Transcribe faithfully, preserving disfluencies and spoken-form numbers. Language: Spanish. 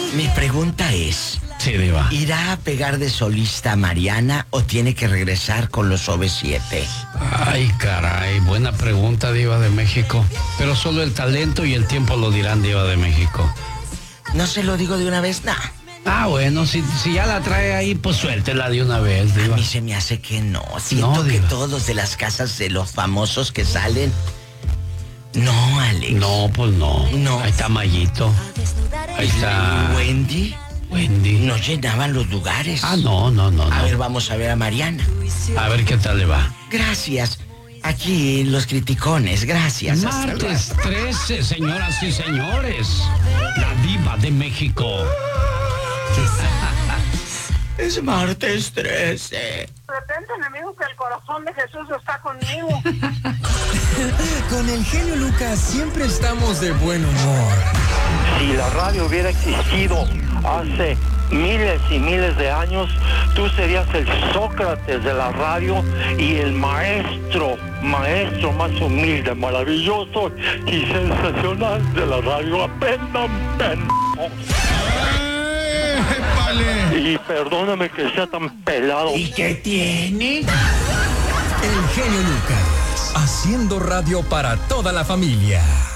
Mi pregunta es... Sí, Diva. ¿Irá a pegar de solista a Mariana o tiene que regresar con los O V siete? Ay, caray, buena pregunta, Diva de México. Pero solo el talento y el tiempo lo dirán, Diva de México. No se lo digo de una vez, nah. Ah, bueno, si, si ya la trae ahí, pues suéltela de una vez, Diva. A mí se me hace que no. Siento No, que Diva. todos los de las casas de los famosos que salen... No, Alex. No, pues no. No. Ahí está Mayito. Ahí está Wendy. Wendy. No llenaban los lugares. Ah, no, no, no, A no. ver, vamos a ver a Mariana. A ver qué tal le va. Gracias. Aquí los criticones, gracias. Hasta Martes luego. trece, señoras y señores. La Diva de México. Es martes trece. De repente, enemigo, que el corazón de Jesús está conmigo. Con el genio Lucas siempre estamos de buen humor. Si la radio hubiera existido hace miles y miles de años, tú serías el Sócrates de la radio y el maestro, maestro más humilde, maravilloso y sensacional de la radio. Aprendan, pendejos. Y perdóname que sea tan pelado. ¿Y qué tiene? El genio Lucas, haciendo radio para toda la familia.